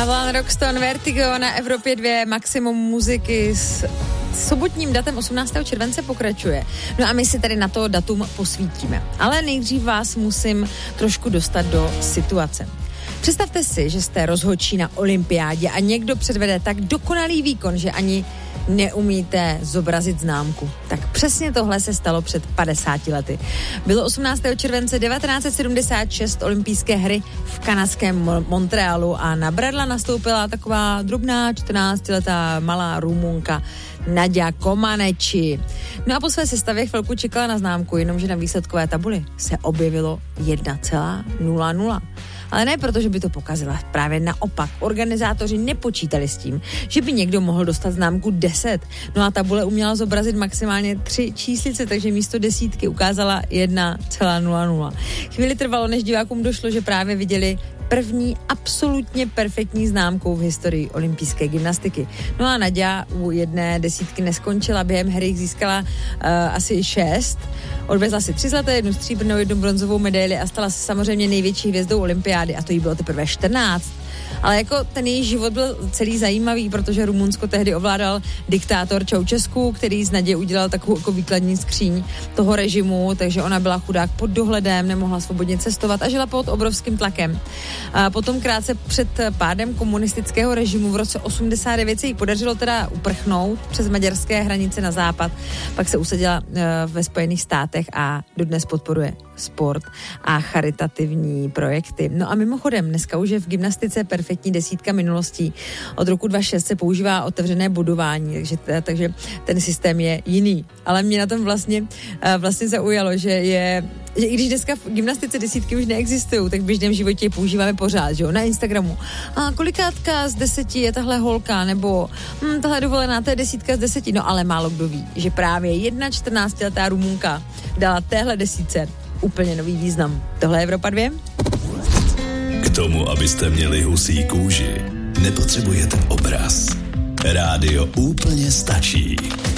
Avalon Roxton, Vertigo na Evropě 2, maximum muziky s sobotním datem 18. července pokračuje. No a my si tady na to datum posvítíme. Ale nejdřív vás musím trošku dostat do situace. Představte si, že jste rozhodčí na olympiádě a někdo předvede tak dokonalý výkon, že ani neumíte zobrazit známku. Tak přesně tohle se stalo před 50 lety. Bylo 18. července 1976 olympijské hry v kanadském Montrealu a na bradla nastoupila taková drobná 14letá malá Rumunka Nadia Comaneci. No a po své sestavě chvilku čekala na známku, jenomže na výsledkové tabuli se objevilo 1,00. Ale ne proto, že by to pokazila. Právě naopak. Organizátoři nepočítali s tím, že by někdo mohl dostat známku 10. No a tabule uměla zobrazit maximálně 3 číslice, takže místo desítky ukázala 1,00. Chvíli trvalo, než divákům došlo, že právě viděli první absolutně perfektní známkou v historii olympijské gymnastiky. No a Nadia u 1 desítky neskončila, během hry jich získala asi 6. Odvezla si 3 zlaté, 1 stříbrnou, 1 bronzovou medaili a stala se samozřejmě největší hvězdou olympiády a to jí bylo teprve 14. Ale jako ten její život byl celý zajímavý, protože Rumunsko tehdy ovládal diktátor Ceausescu, který z Nadě udělal takovou jako výkladní skříň toho režimu, takže ona byla chudák pod dohledem, nemohla svobodně cestovat a žila pod obrovským tlakem. A potom krátce před pádem komunistického režimu v roce 89 se jí podařilo teda uprchnout přes maďarské hranice na západ, pak se usadila ve Spojených státech a dodnes podporuje sport a charitativní projekty. No a mimochodem, dneska už je v gymnastice perfektní desítka minulostí. Od roku 2006 se používá otevřené bodování, takže ten systém je jiný. Ale mě na tom vlastně zaujalo, že i když dneska v gymnastice desítky už neexistují, tak v běžném životě je používáme pořád, že jo, na Instagramu. A kolikátka z 10 je tahle holka, nebo tahle dovolená, to je desítka z 10. No ale málo kdo ví, že právě 14letá Rumunka dala téhle desítce úplně nový význam. Tohle je Evropa 2. K tomu, abyste měli husí kůži, nepotřebujete obraz. Rádio úplně stačí.